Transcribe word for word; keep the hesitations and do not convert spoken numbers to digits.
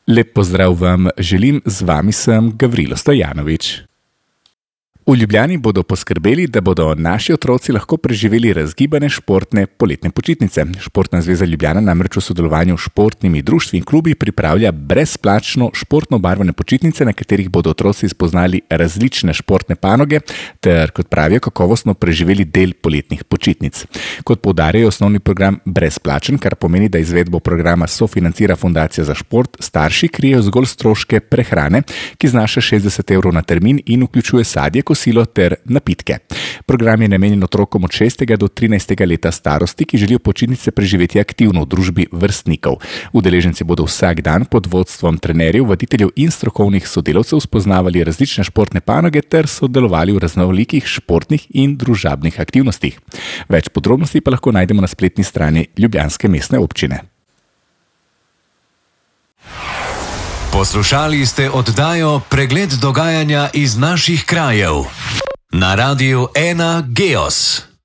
Lep pozdrav vam želim, z vami sem Gavrilo Stojanovič. V Ljubljani bodo poskrbeli, da bodo naši otroci lahko preživeli razgibane športne poletne počitnice. Športna zveza Ljubljana namreč v sodelovanju s športnimi društvi in klubi pripravlja brezplačno športno obarvane počitnice, na katerih bodo otroci spoznali različne športne panoge ter, kot pravijo, kakovostno preživeli del poletnih počitnic. Kot poudarjajo, osnovni program brezplačen, kar pomeni, da izvedbo programa sofinancira Fundacija za šport, starši krijejo zgolj stroške prehrane, ki znaša šestdeset evrov na termin in vključuje sadje, kosilo ter napitke. Program je namenjen otrokom od šestega do trinajstega leta starosti, ki želijo počitnice preživeti aktivno v družbi vrstnikov. Udeleženci bodo vsak dan pod vodstvom trenerjev, voditeljev in strokovnih sodelavcev spoznavali različne športne panoge ter sodelovali v raznolikih športnih in družabnih aktivnostih. Več podrobnosti pa lahko najdemo na spletni strani ljubljanske mestne občine. Poslušali ste oddajo Pregled dogajanja iz naših krajev na Radiu ena Geos.